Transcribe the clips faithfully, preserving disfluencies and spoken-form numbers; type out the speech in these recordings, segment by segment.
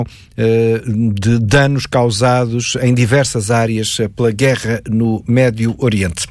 de danos causados em diversas áreas pela guerra no Médio Oriente.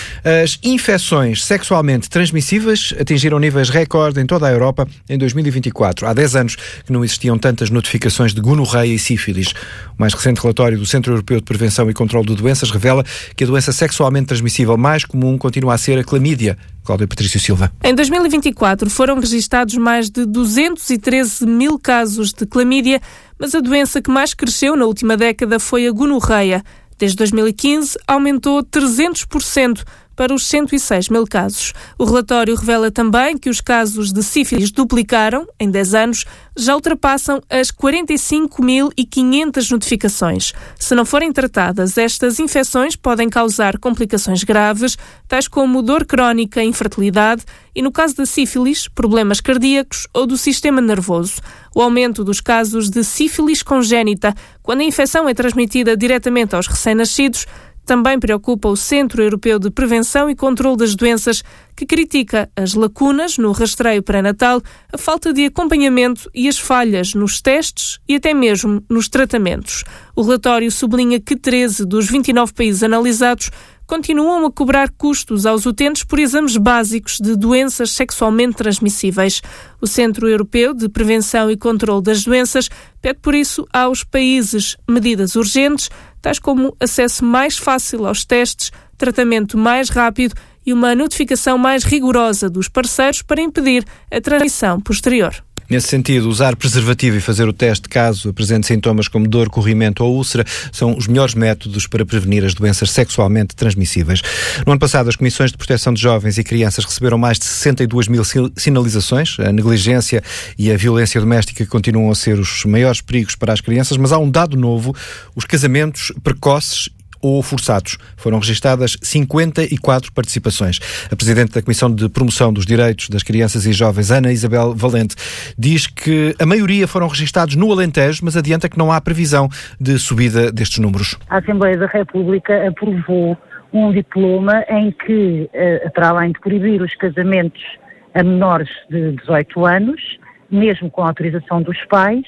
As infecções sexualmente transmissíveis atingiram níveis recorde em toda a Europa em dois mil e vinte e quatro. Há dez anos que não existiam tantas notificações de gonorreia e sífilis. O mais recente relatório do Centro Europeu de Prevenção e Controlo de Doenças revela que a doença sexualmente transmissível mais comum continua a ser a clamídia. Cláudia Patrício Silva. Em dois mil e vinte e quatro foram registados mais de duzentos e treze mil casos de clamídia, mas a doença que mais cresceu na última década foi a gonorreia. Desde dois mil e quinze, aumentou trezentos por cento para os cento e seis mil casos. O relatório revela também que os casos de sífilis duplicaram, em dez anos, já ultrapassam as quarenta e cinco mil e quinhentas notificações. Se não forem tratadas, estas infecções podem causar complicações graves, tais como dor crónica, infertilidade e, no caso da sífilis, problemas cardíacos ou do sistema nervoso. O aumento dos casos de sífilis congénita, quando a infecção é transmitida diretamente aos recém-nascidos, também preocupa o Centro Europeu de Prevenção e Controlo das Doenças, que critica as lacunas no rastreio pré-natal, a falta de acompanhamento e as falhas nos testes e até mesmo nos tratamentos. O relatório sublinha que treze dos vinte e nove países analisados continuam a cobrar custos aos utentes por exames básicos de doenças sexualmente transmissíveis. O Centro Europeu de Prevenção e Controlo das Doenças pede, por isso, aos países medidas urgentes, tais como acesso mais fácil aos testes, tratamento mais rápido e uma notificação mais rigorosa dos parceiros para impedir a transmissão posterior. Nesse sentido, usar preservativo e fazer o teste caso apresente sintomas como dor, corrimento ou úlcera são os melhores métodos para prevenir as doenças sexualmente transmissíveis. No ano passado, as Comissões de Proteção de Jovens e Crianças receberam mais de sessenta e duas mil sinalizações. A negligência e a violência doméstica continuam a ser os maiores perigos para as crianças, mas há um dado novo: os casamentos precoces ou forçados. Foram registadas cinquenta e quatro participações. A Presidente da Comissão de Promoção dos Direitos das Crianças e Jovens, Ana Isabel Valente, diz que a maioria foram registados no Alentejo, mas adianta que não há previsão de subida destes números. A Assembleia da República aprovou um diploma em que, para além de proibir os casamentos a menores de dezoito anos, mesmo com a autorização dos pais,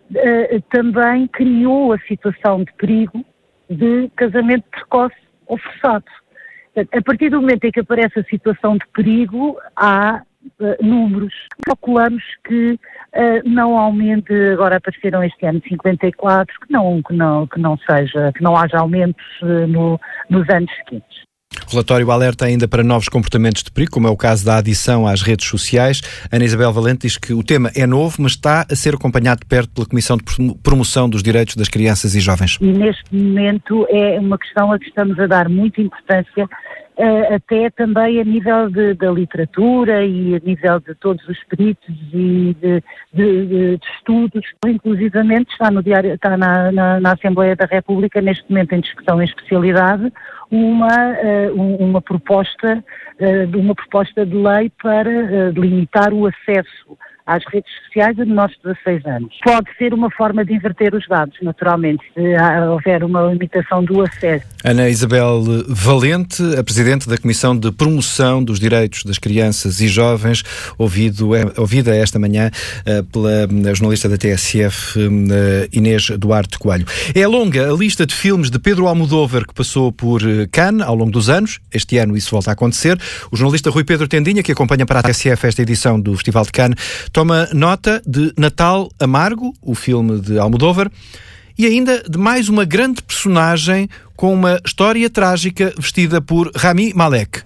também criou a situação de perigo de casamento precoce ou forçado. A partir do momento em que aparece a situação de perigo, há uh, números. Calculamos que uh, não aumente, agora apareceram este ano cinquenta e quatro, que não, que não, que não seja, que não haja aumentos uh, no, nos anos seguintes. O relatório alerta ainda para novos comportamentos de perigo, como é o caso da adição às redes sociais. Ana Isabel Valente diz que o tema é novo, mas está a ser acompanhado de perto pela Comissão de Promoção dos Direitos das Crianças e Jovens. E neste momento é uma questão a que estamos a dar muita importância, até também a nível de, da literatura e a nível de todos os peritos e de, de, de, de estudos. Inclusivamente está, no diário, está na, na, na Assembleia da República, neste momento em discussão em especialidade, uma, uma, proposta, uma proposta de lei para limitar o acesso às redes sociais a menores de dezasseis anos. Pode ser uma forma de inverter os dados, naturalmente, se houver uma limitação do acesso. Ana Isabel Valente, a Presidente da Comissão de Promoção dos Direitos das Crianças e Jovens, ouvido, ouvida esta manhã uh, pela jornalista da T S F, uh, Inês Duarte Coelho. É longa a lista de filmes de Pedro Almodóvar que passou por Cannes ao longo dos anos. Este ano isso volta a acontecer. O jornalista Rui Pedro Tendinha, que acompanha para a T S F esta edição do Festival de Cannes, toma nota de Natal Amargo, o filme de Almodóvar, e ainda de mais uma grande personagem com uma história trágica vestida por Rami Malek.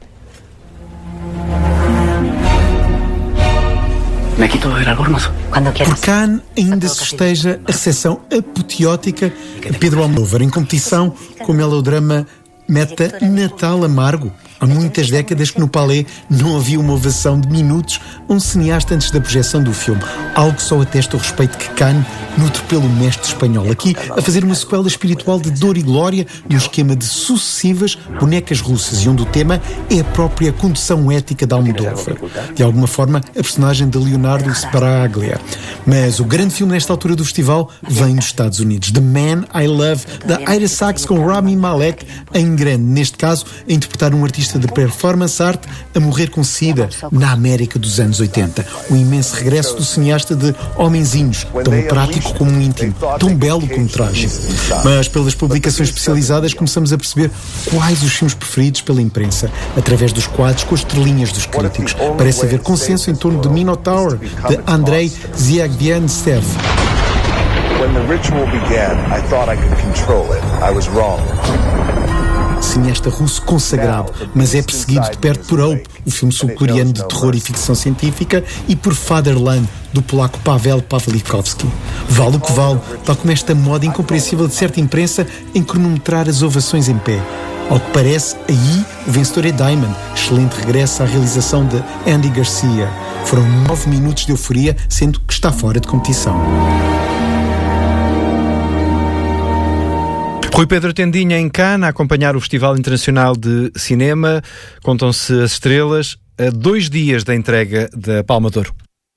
Por Cannes ainda se festeja a recepção apoteótica de Pedro Almodóvar, em competição com o melodrama Meta Natal Amargo. Há muitas décadas que no Palais não havia uma ovação de minutos a um cineasta antes da projeção do filme. Algo que só atesta o respeito que Cannes nutre pelo mestre espanhol. Aqui, a fazer uma sequela espiritual de Dor e Glória no esquema de sucessivas bonecas russas, e onde o tema é a própria condução ética de Almodóvar. De alguma forma, a personagem de Leonardo Sbaraglia. Mas o grande filme nesta altura do festival vem dos Estados Unidos. The Man I Love, da Ira Sachs com Rami Malek em grande. Neste caso, a interpretar um artista artista de performance art a morrer com sida na América dos anos oitenta. O imenso regresso do cineasta de Homenzinhos, tão prático como íntimo, tão belo como trágico. Mas pelas publicações especializadas começamos a perceber quais os filmes preferidos pela imprensa, através dos quadros com as estrelinhas dos críticos. Parece haver consenso em torno de Minotaur, de Andrei Zvyagintsev. When the ritual began, I thought I could control it. I was wrong. Cineasta russo consagrado, mas é perseguido de perto por Hope, o filme sul-coreano de terror e ficção científica, e por Fatherland, do polaco Paweł Pawlikowski. Vale o que vale, tal como esta moda incompreensível de certa imprensa em cronometrar as ovações em pé. Ao que parece, aí o vencedor é Diamond, excelente regresso à realização de Andy Garcia. Foram nove minutos de euforia, sendo que está fora de competição. Rui Pedro Tendinha em Cannes, a acompanhar o Festival Internacional de Cinema. Contam-se as estrelas a dois dias da entrega da Palma de Ouro.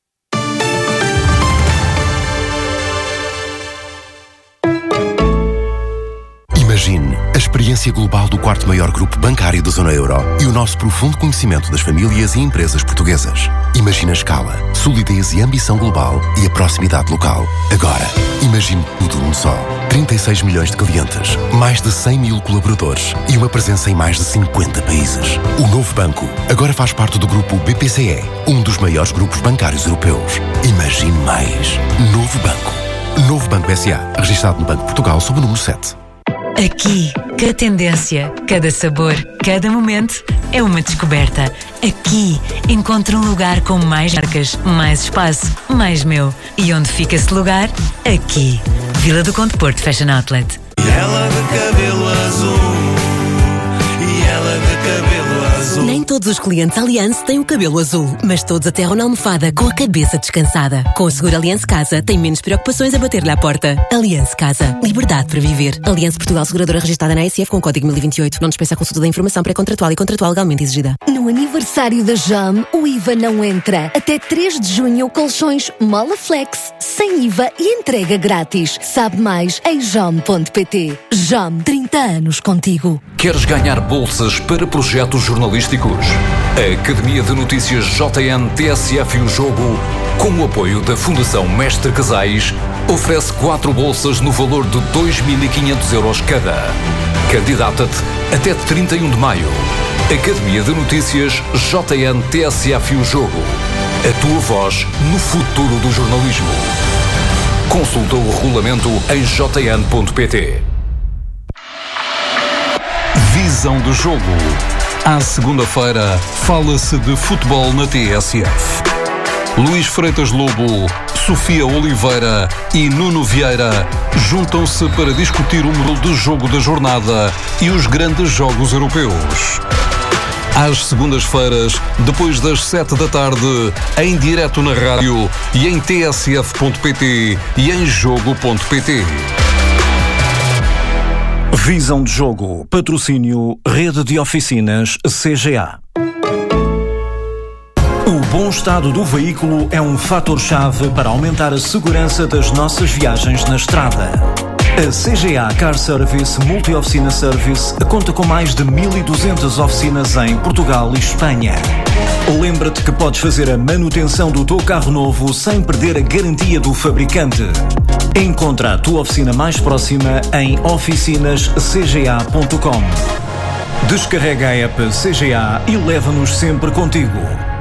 Imagine a experiência global do quarto maior grupo bancário da zona euro e o nosso profundo conhecimento das famílias e empresas portuguesas. Imagine a escala, solidez e ambição global e a proximidade local. Agora, imagine tudo num só. trinta e seis milhões de clientes, mais de cem mil colaboradores e uma presença em mais de cinquenta países. O novo banco agora faz parte do grupo B P C E, um dos maiores grupos bancários europeus. Imagine mais. Novo Banco. Novo Banco S A, registado no Banco de Portugal sob o número sete. Aqui, cada tendência, cada sabor, cada momento é uma descoberta. Aqui, encontro um lugar com mais marcas, mais espaço, mais meu. E onde fica esse lugar? Aqui. Vila do Conde Porto Fashion Outlet. E ela de cabelo azul, e ela de cabelo azul. Nem todos os clientes Allianz têm o cabelo azul, mas todos aterram na almofada com a cabeça descansada. Com o seguro Allianz Casa, tem menos preocupações a bater-lhe à porta. Allianz Casa. Liberdade para viver. Allianz Portugal, seguradora registrada na A S F com código mil e vinte e oito. Não dispensa a consulta da informação pré-contratual e contratual legalmente exigida. No aniversário da Jam, o I V A não entra. Até três de junho, colchões Mola Flex, sem I V A e entrega grátis. Sabe mais em jam ponto pt. Jam, trinta anos contigo. Queres ganhar bolsas para projetos jornalísticos? A Academia de Notícias J N T S F e o Jogo, com o apoio da Fundação Mestre Casais, oferece quatro bolsas no valor de dois mil e quinhentos euros cada. Candidata-te até trinta e um de maio. Academia de Notícias J N T S F e o Jogo. A tua voz no futuro do jornalismo. Consulta o regulamento em j n ponto p t. Visão do jogo. À segunda-feira, fala-se de futebol na T S F. Luís Freitas Lobo, Sofia Oliveira e Nuno Vieira juntam-se para discutir o modelo de jogo da jornada e os grandes jogos europeus. Às segundas-feiras, depois das sete da tarde, em direto na rádio e em t s f ponto p t e em jogo ponto p t. Visão de jogo. Patrocínio Rede de Oficinas C G A. O bom estado do veículo é um fator-chave para aumentar a segurança das nossas viagens na estrada. A C G A Car Service Multi-Oficina Service conta com mais de mil e duzentas oficinas em Portugal e Espanha. Lembra-te que podes fazer a manutenção do teu carro novo sem perder a garantia do fabricante. Encontra a tua oficina mais próxima em oficinas c g a ponto com. Descarrega a app C G A e leva-nos sempre contigo.